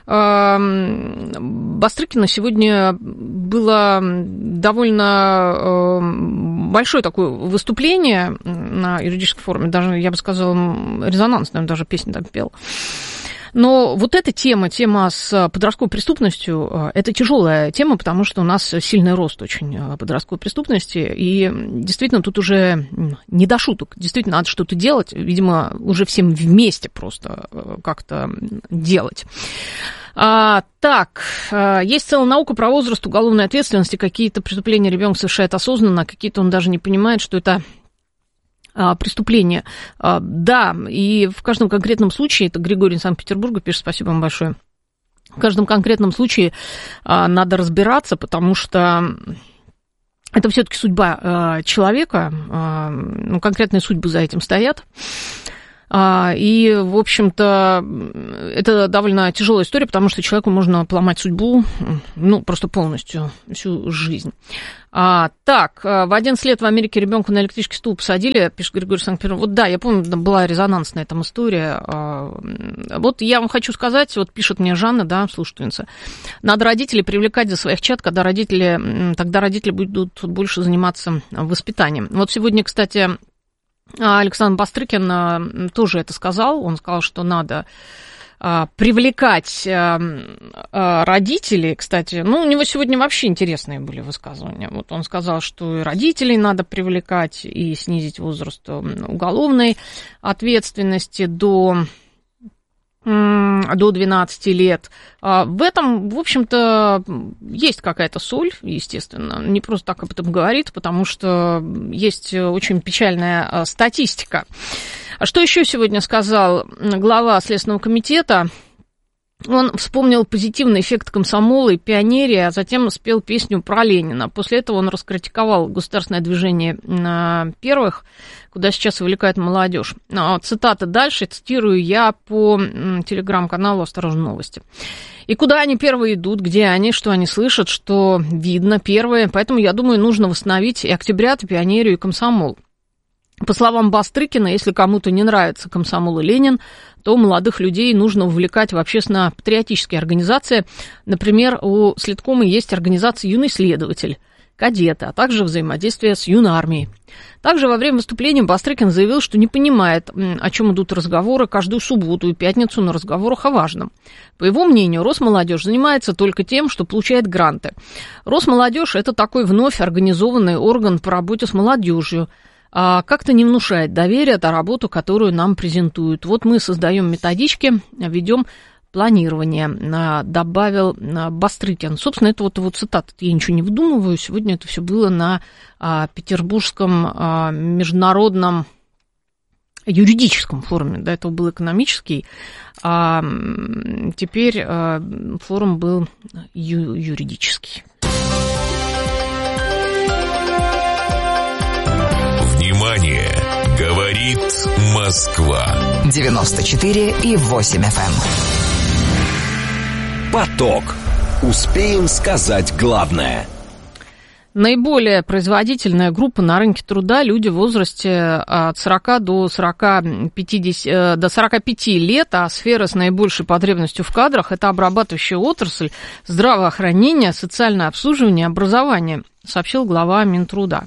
Бастрыкина сегодня было довольно большое такое выступление на юридической форуме. Даже, я бы сказала, резонансное, он даже песню там пел. Но вот эта тема с подростковой преступностью, это тяжелая тема, потому что у нас сильный рост очень подростковой преступности, и действительно тут уже не до шуток, действительно надо что-то делать, видимо, уже всем вместе просто как-то делать. Так, есть целая наука про возраст уголовной ответственности, какие-то преступления ребенок совершает осознанно, какие-то он даже не понимает, что это преступление. Да, и в каждом конкретном случае, это Григорий из Санкт-Петербурга пишет, спасибо вам большое, в каждом конкретном случае надо разбираться, потому что это все-таки судьба человека, ну, конкретные судьбы за этим стоят. И, в общем-то, это довольно тяжелая история, потому что человеку можно поломать судьбу, ну, просто полностью, всю жизнь. Так, в 11 лет в Америке ребенка на электрический стул посадили, пишет Григорий Санкт-Петербург. Вот да, я помню, была резонансная там история. Вот я вам хочу сказать, вот пишет мне Жанна, да, слушательница, надо родителей привлекать за своих чад, тогда родители будут больше заниматься воспитанием. Вот сегодня, кстати, Александр Бастрыкин тоже это сказал. Он сказал, что надо привлекать родителей. Кстати, ну, у него сегодня вообще интересные были высказывания. Вот он сказал, что и родителей надо привлекать, и снизить возраст уголовной ответственности до 12 лет. В этом, в общем-то, есть какая-то соль, естественно. Не просто так об этом говорит, потому что есть очень печальная статистика. Что еще сегодня сказал глава Следственного комитета? Он вспомнил позитивный эффект комсомола и пионерии, а затем спел песню про Ленина. После этого он раскритиковал государственное движение первых, куда сейчас увлекает молодежь. Цитата дальше, цитирую я по телеграм-каналу «Осторожно, новости». И куда они первые идут, где они, что они слышат, что видно первые. Поэтому, я думаю, нужно восстановить и октябрят, и пионерию, и комсомол. По словам Бастрыкина, если кому-то не нравится комсомол и Ленин, то молодых людей нужно вовлекать в общественно-патриотические организации. Например, у Следкома есть организация «Юный следователь», кадеты, а также взаимодействие с юной армией. Также во время выступления Бастрыкин заявил, что не понимает, о чем идут разговоры каждую субботу и пятницу на разговорах о важном. По его мнению, Росмолодежь занимается только тем, что получает гранты. Росмолодежь – это такой вновь организованный орган по работе с молодежью. Как-то не внушает доверия та работу, которую нам презентуют. Вот мы создаем методички, ведем планирование, добавил Бастрыкин. Собственно, это вот цитата, я ничего не выдумываю. Сегодня это все было на Петербургском международном юридическом форуме. До этого был экономический, а теперь форум был юридический. Внимание! Говорит Москва. 94,8 FM. Поток. Успеем сказать главное. Наиболее производительная группа на рынке труда – люди в возрасте от 40 до 45 лет, а сфера с наибольшей потребностью в кадрах – это обрабатывающая отрасль, здравоохранение, социальное обслуживание, образование, сообщил глава Минтруда.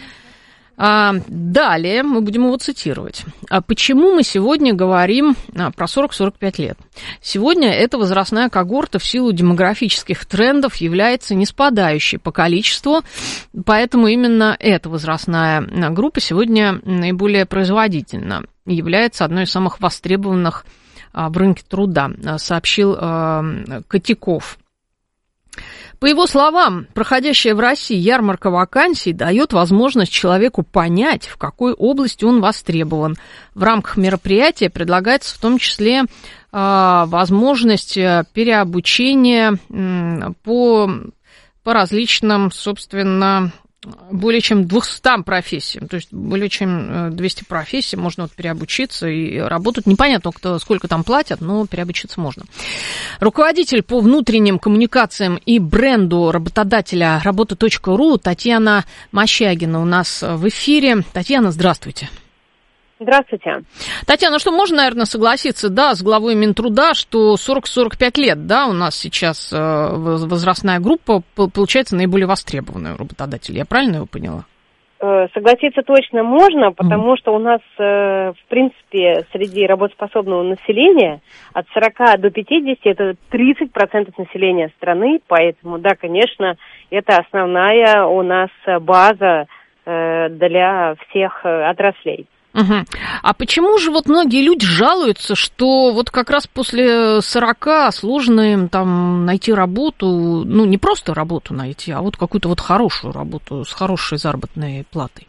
Далее мы будем его цитировать. Почему мы сегодня говорим про 40-45 лет? Сегодня эта возрастная когорта в силу демографических трендов является неспадающей по количеству, поэтому именно эта возрастная группа сегодня наиболее производительна, является одной из самых востребованных в рынке труда, сообщил Котяков. По его словам, проходящая в России ярмарка вакансий дает возможность человеку понять, в какой области он востребован. В рамках мероприятия предлагается в том числе возможность переобучения по различным, собственно, более чем 200 профессиям, то есть более чем 200 профессий можно переобучиться и работать. Непонятно, сколько там платят, но переобучиться можно. Руководитель по внутренним коммуникациям и бренду работодателя работа.ру Татьяна Мощагина у нас в эфире. Татьяна, здравствуйте. Здравствуйте. Татьяна, что можно, наверное, согласиться, да, с главой Минтруда, что 40-45 лет, да, у нас сейчас возрастная группа, получается, наиболее востребованная у работодателей. Я правильно его поняла? согласиться точно можно, потому что у нас, в принципе, среди работоспособного населения от 40 до 50 это 30% населения страны, поэтому, да, конечно, это основная у нас база для всех отраслей. Угу. А почему же вот многие люди жалуются, что вот как раз после 40 сложно им там найти работу, ну, не просто работу найти, а вот какую-то вот хорошую работу с хорошей заработной платой?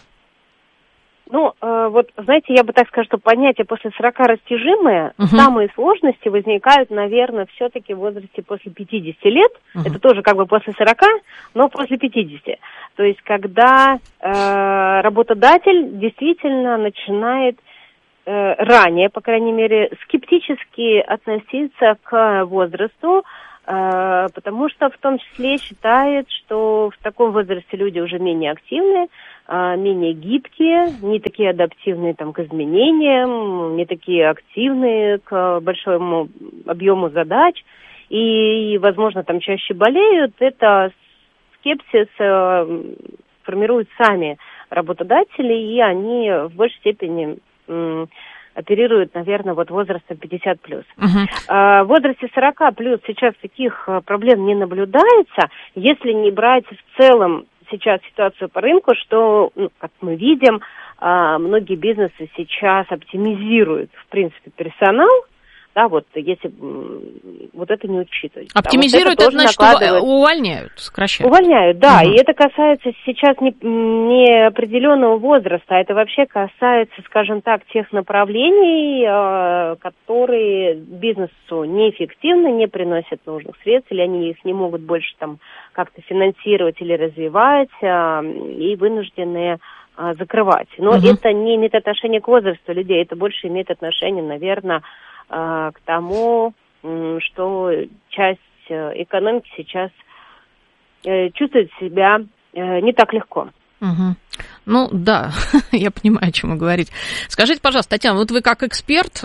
Ну, вот, знаете, я бы так сказала, что понятие после 40 растяжимое, самые сложности возникают, наверное, все-таки в возрасте после 50 лет, это тоже как бы после 40, но после 50. То есть, когда работодатель действительно начинает ранее, по крайней мере, скептически относиться к возрасту, потому что в том числе считает, что в таком возрасте люди уже менее активные, менее гибкие, не такие адаптивные там, к изменениям, не такие активные к большому объему задач и, возможно, там чаще болеют. Это скепсис формируют сами работодатели, и они в большей степени оперируют, наверное, вот возрастом 50+. В возрасте 40+ сейчас таких проблем не наблюдается, если не брать в целом сейчас ситуацию по рынку, что, ну, как мы видим, многие бизнесы сейчас оптимизируют, в принципе, персонал, да, вот если вот это не учитывать. Оптимизируют, это значит, накладывает... увольняют, сокращают. Увольняют, да, и это касается сейчас не определенного возраста, а это вообще касается, скажем так, тех направлений, которые бизнесу неэффективны, не приносят нужных средств, или они их не могут больше там как-то финансировать или развивать, и вынуждены закрывать. Но это не имеет отношения к возрасту людей, это больше имеет отношение, наверное, к тому, что часть экономики сейчас чувствует себя не так легко. Ну, да, я понимаю, о чем вы говорите. Скажите, пожалуйста, Татьяна, вот вы как эксперт,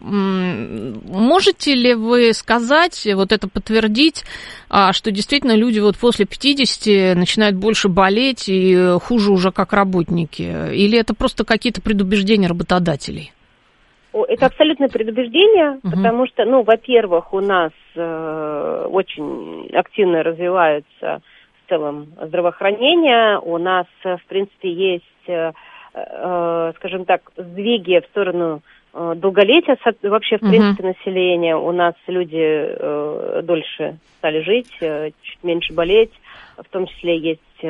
можете ли вы сказать, вот это подтвердить, что действительно люди вот после 50 начинают больше болеть и хуже уже как работники? Или это просто какие-то предубеждения работодателей? Это абсолютное предубеждение, потому что, ну, во-первых, у нас очень активно развиваются в целом здравоохранение, у нас, в принципе, есть, скажем так, сдвиги в сторону долголетия вообще, в принципе, населения. У нас люди дольше стали жить, чуть меньше болеть, в том числе есть...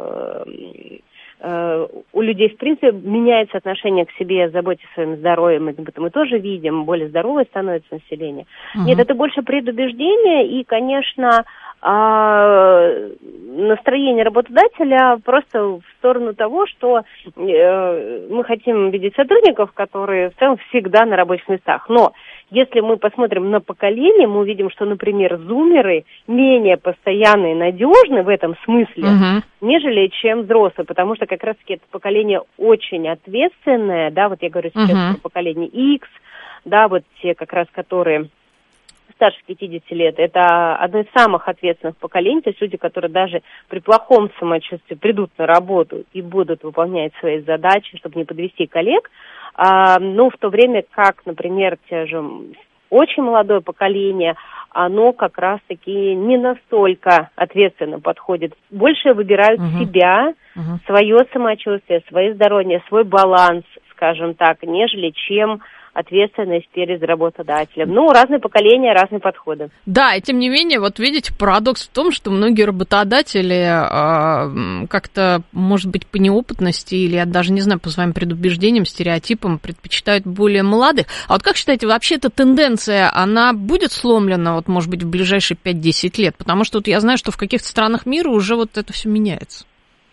у людей, в принципе, меняется отношение к себе, заботе о своем здоровье, мы тоже видим, более здоровое становится население. Нет, это больше предубеждение, и, конечно, настроение работодателя просто в сторону того, что мы хотим видеть сотрудников, которые в целом всегда на рабочих местах. Но если мы посмотрим на поколение, мы увидим, что, например, зумеры менее постоянные и надежны в этом смысле, нежели чем взрослые, потому что как раз-таки это поколение очень ответственное, да, вот я говорю сейчас про поколение X, да, вот те как раз, которые старше 50 лет, это одно из самых ответственных поколений, то есть люди, которые даже при плохом самочувствии придут на работу и будут выполнять свои задачи, чтобы не подвести коллег, ну, в то время как, например, те же очень молодое поколение, оно как раз-таки не настолько ответственно подходит. Больше выбирают себя, свое самочувствие, свое здоровье, свой баланс, скажем так, нежели чем ответственность перед работодателем. Ну, разные поколения, разные подходы. Да, и тем не менее, вот видите, парадокс в том, что многие работодатели как-то, может быть, по неопытности или, я даже не знаю, по своим предубеждениям, стереотипам предпочитают более молодых. А вот как считаете, вообще эта тенденция, она будет сломлена, вот, может быть, в ближайшие 5-10 лет? Потому что вот я знаю, что в каких-то странах мира уже вот это все меняется.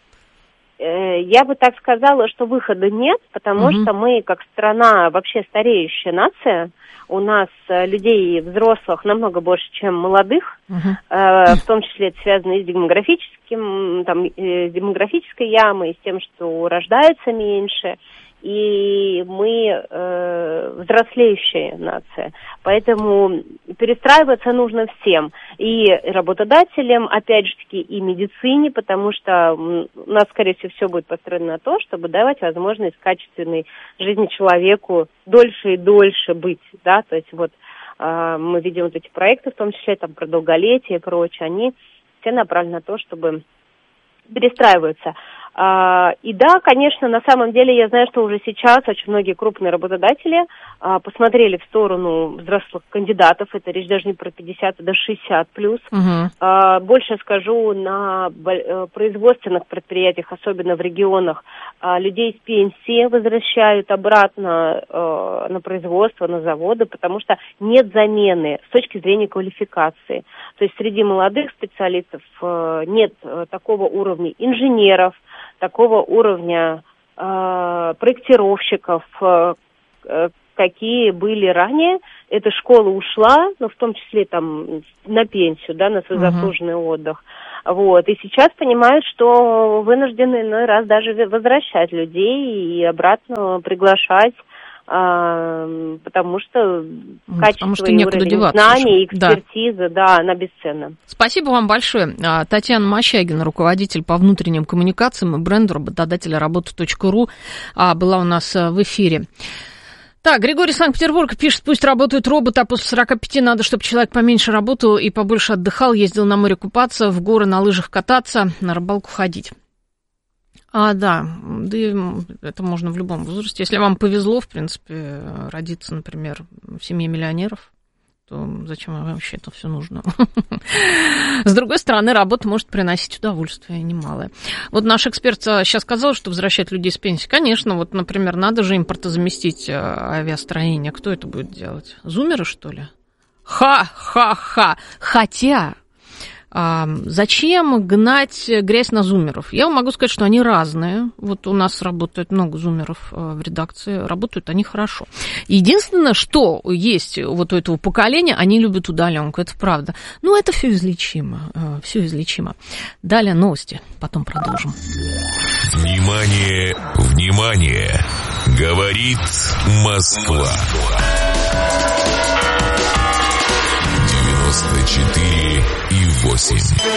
Я бы так сказала, что выхода нет, потому что мы, как страна, вообще стареющая нация, у нас людей взрослых намного больше, чем молодых, в том числе это связано и с демографической ямой, и с тем, что рождается меньше, и мы взрослеющая нация. Поэтому перестраиваться нужно всем. И работодателям, опять же таки, и медицине, потому что у нас, скорее всего, все будет построено на то, чтобы давать возможность качественной жизни человеку дольше и дольше быть, да, то есть вот мы видим вот эти проекты, в том числе там про долголетие и прочее, они все направлены на то, чтобы перестраиваться. И да, конечно, на самом деле я знаю, что уже сейчас очень многие крупные работодатели посмотрели в сторону взрослых кандидатов, это речь даже не про 50, а до 60 плюс. Больше скажу, на производственных предприятиях, особенно в регионах, людей с пенсии возвращают обратно на производство, на заводы, потому что нет замены с точки зрения квалификации. То есть среди молодых специалистов нет такого уровня инженеров, такого уровня проектировщиков, какие были ранее. Эта школа ушла, но в том числе там на пенсию, да, на свой заслуженный отдых. Вот. И сейчас понимают, что вынуждены иной раз даже возвращать людей и обратно приглашать, потому что качество и уровень знаний, экспертиза, да, она бесценна. Спасибо вам большое. Татьяна Мощагина, руководитель по внутренним коммуникациям и бренду работодателя работа.ру, была у нас в эфире. Так, Григорий Санкт-Петербург пишет, пусть работают роботы, а после 45 надо, чтобы человек поменьше работал и побольше отдыхал, ездил на море купаться, в горы на лыжах кататься, на рыбалку ходить. Да, это можно в любом возрасте. Если вам повезло, в принципе, родиться, например, в семье миллионеров, то зачем вам вообще это все нужно? С другой стороны, работа может приносить удовольствие немалое. Вот наш эксперт сейчас сказал, что возвращать людей с пенсии. Конечно, вот, например, надо же импортозаместить авиастроение. Кто это будет делать? Зумеры, что ли? Ха-ха-ха. Хотя... Зачем гнать грязь на зумеров? Я вам могу сказать, что они разные. Вот у нас работает много зумеров в редакции, работают они хорошо. Единственное, что есть вот у этого поколения, они любят удаленку, это правда. Но это все излечимо, все излечимо. Далее новости, потом продолжим. Внимание, внимание! Говорит Москва. 94,8.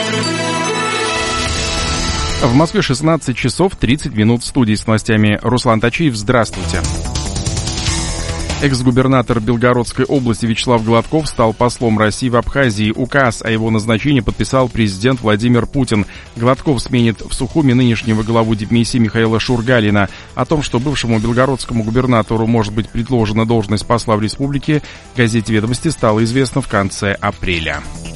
В Москве 16 часов 30 минут. В студии с новостями Руслан Тачиев. Здравствуйте. Экс-губернатор Белгородской области Вячеслав Гладков стал послом России в Абхазии. Указ о его назначении подписал президент Владимир Путин. Гладков сменит в Сухуми нынешнего главу дипмиссии Михаила Шургалина. О том, что бывшему белгородскому губернатору может быть предложена должность посла в республике, газете «Ведомости» стало известно в конце апреля.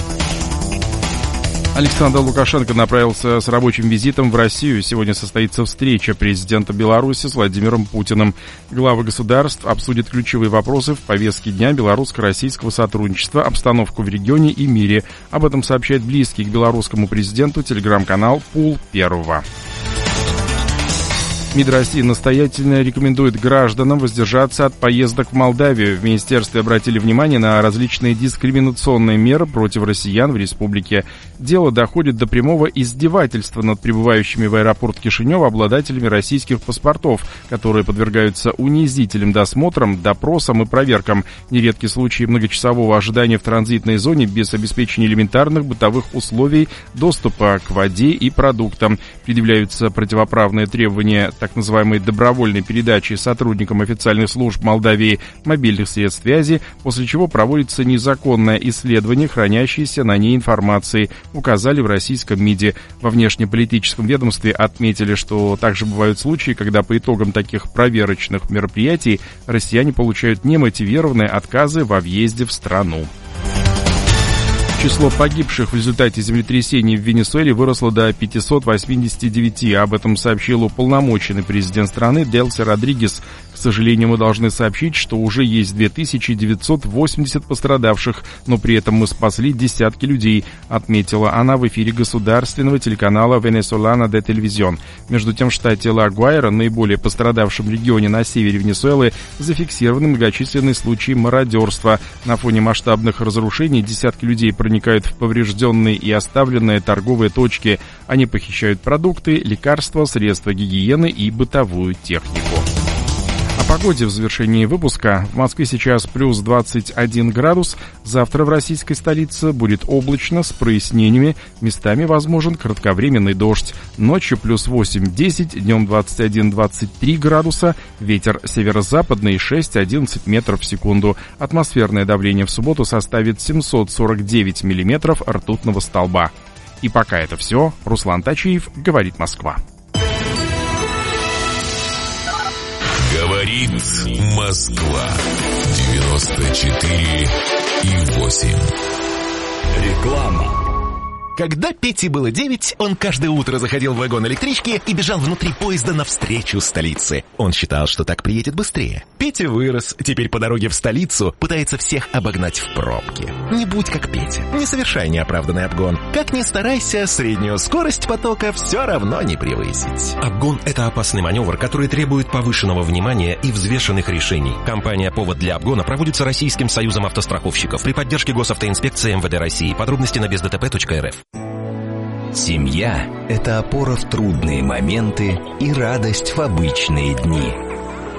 Александр Лукашенко направился с рабочим визитом в Россию. Сегодня состоится встреча президента Беларуси с Владимиром Путиным. Главы государств обсудят ключевые вопросы в повестке дня белорусско-российского сотрудничества, обстановку в регионе и мире. Об этом сообщает близкий к белорусскому президенту телеграм-канал «Пул Первого». МИД России настоятельно рекомендует гражданам воздержаться от поездок в Молдавию. В министерстве обратили внимание на различные дискриминационные меры против россиян в республике. Дело доходит до прямого издевательства над прибывающими в аэропорт Кишинева обладателями российских паспортов, которые подвергаются унизительным досмотрам, допросам и проверкам. Нередки случаи многочасового ожидания в транзитной зоне без обеспечения элементарных бытовых условий, доступа к воде и продуктам. Предъявляются противоправные требования так называемой добровольной передачи сотрудникам официальных служб Молдавии мобильных средств связи, после чего проводится незаконное исследование хранящейся на ней информации, указали в российском МИДе. Во внешнеполитическом ведомстве отметили, что также бывают случаи, когда по итогам таких проверочных мероприятий россияне получают немотивированные отказы во въезде в страну. Число погибших в результате землетрясений в Венесуэле выросло до 589. Об этом сообщил уполномоченный президент страны Делси Родригес. К сожалению, мы должны сообщить, что уже есть 2980 пострадавших, но при этом мы спасли десятки людей, отметила она в эфире государственного телеканала Venezolana de Televisión. Между тем, в штате Ла-Гуайра, наиболее пострадавшем регионе на севере Венесуэлы, зафиксированы многочисленные случаи мародерства. На фоне масштабных разрушений десятки людей проникают в поврежденные и оставленные торговые точки. Они похищают продукты, лекарства, средства гигиены и бытовую технику. погоде в завершении выпуска. В Москве сейчас плюс 21 градус. Завтра в российской столице будет облачно с прояснениями. Местами возможен кратковременный дождь. Ночью плюс 8-10, днем 21-23 градуса. Ветер северо-западный 6-11 метров в секунду. Атмосферное давление в субботу составит 749 миллиметров ртутного столба. И пока это все. Руслан Тачиев, «Говорит Москва». Говорит Москва. 94,8. Реклама. Когда Пете было 9, он каждое утро заходил в вагон электрички и бежал внутри поезда навстречу столице. Он считал, что так приедет быстрее. Петя вырос, теперь по дороге в столицу пытается всех обогнать в пробке. Не будь как Петя, не совершай неоправданный обгон. Как ни старайся, среднюю скорость потока все равно не превысить. Обгон – это опасный маневр, который требует повышенного внимания и взвешенных решений. Кампания «Повод для обгона» проводится Российским союзом автостраховщиков при поддержке Госавтоинспекции МВД России. Подробности на бездтп.рф. Семья – это опора в трудные моменты и радость в обычные дни.